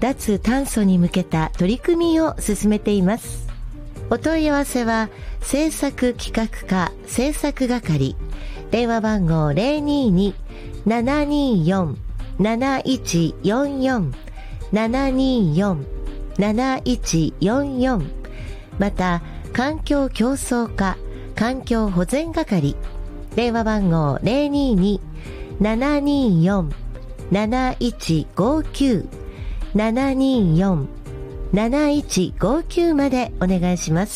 脱炭素に向けた取り組みを進めています。お問い合わせは政策企画課政策係、電話番号 022-724-7144 724-7144、 また環境競争課環境保全係、電話番号 022-724-7159 724-7159 までお願いします。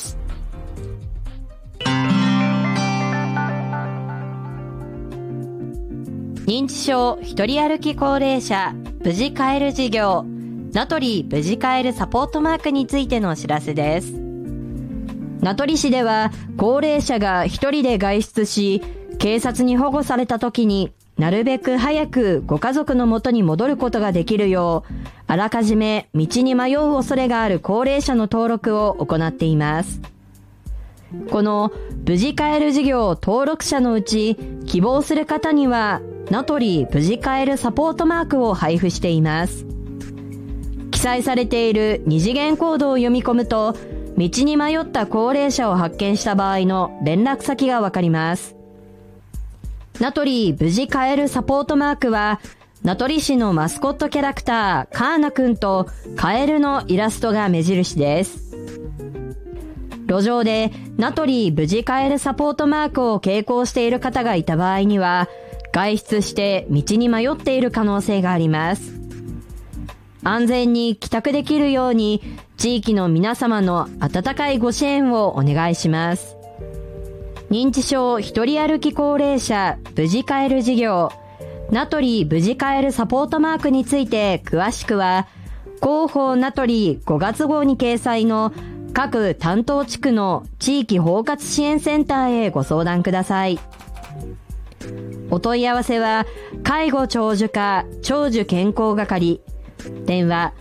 認知症一人歩き高齢者無事帰る事業、名取無事帰るサポートマークについてのお知らせです。名取市では高齢者が一人で外出し、警察に保護された時になるべく早くご家族の元に戻ることができるよう、あらかじめ道に迷う恐れがある高齢者の登録を行っています。この無事帰る事業登録者のうち、希望する方には名取無事帰るサポートマークを配布しています。記載されている二次元コードを読み込むと、道に迷った高齢者を発見した場合の連絡先がわかります。名取無事帰るサポートマークは、名取市のマスコットキャラクターカーナくんとカエルのイラストが目印です。路上で名取無事帰るサポートマークを携行している方がいた場合には、外出して道に迷っている可能性があります。安全に帰宅できるように、地域の皆様の温かいご支援をお願いします。認知症一人歩き高齢者無事帰る事業、名取無事帰るサポートマークについて詳しくは、広報名取5月号に掲載の各担当地区の地域包括支援センターへご相談ください。お問い合わせは、介護長寿課長寿健康係、電話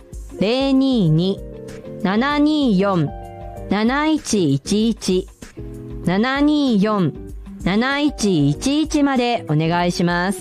022-724-7111 724-7111 までお願いします。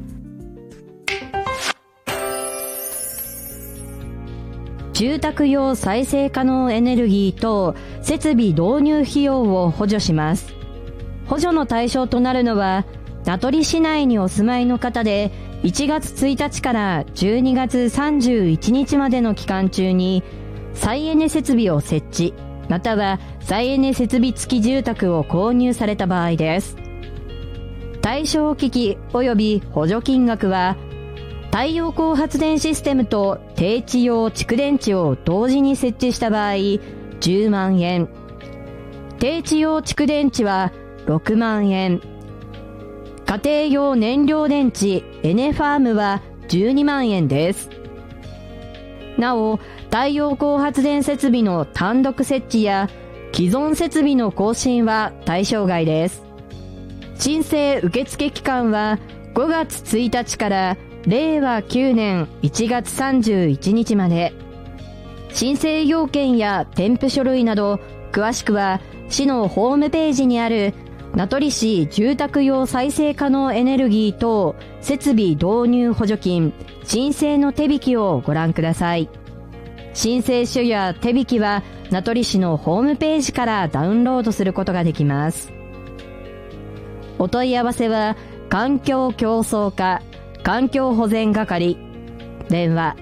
住宅用再生可能エネルギーと設備導入費用を補助します。補助の対象となるのは、名取市内にお住まいの方で、1月1日から12月31日までの期間中に再エネ設備を設置、または再エネ設備付き住宅を購入された場合です。対象機器及び補助金額は、太陽光発電システムと低地用蓄電池を同時に設置した場合10万円、低地用蓄電池は6万円、家庭用燃料電池エネファームは12万円です。なお、太陽光発電設備の単独設置や既存設備の更新は対象外です。申請受付期間は5月1日から令和9年1月31日まで。申請要件や添付書類など詳しくは市のホームページにある名取市住宅用再生可能エネルギー等設備導入補助金申請の手引きをご覧ください。申請書や手引きは名取市のホームページからダウンロードすることができます。お問い合わせは環境競争課環境保全係、電話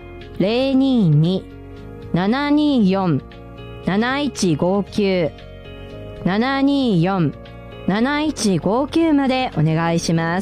022-724-7159 724-7159 までお願いします。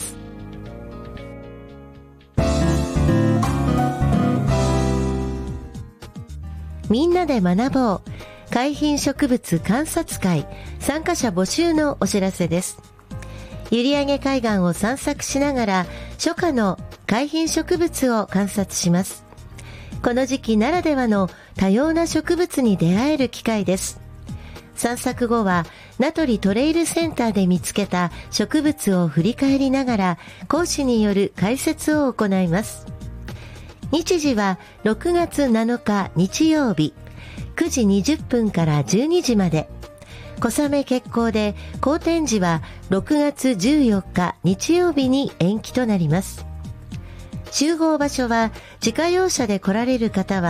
みんなで学ぼう海浜植物観察会参加者募集のお知らせです。閖上海岸を散策しながら初夏の海浜植物を観察します。この時期ならではの多様な植物に出会える機会です。散策後は名取トレイルセンターで見つけた植物を振り返りながら講師による解説を行います。日時は6月7日日曜日9時20分から12時まで。小雨決行で後展示は6月14日日曜日に延期となります。集合場所は自家用車で来られる方は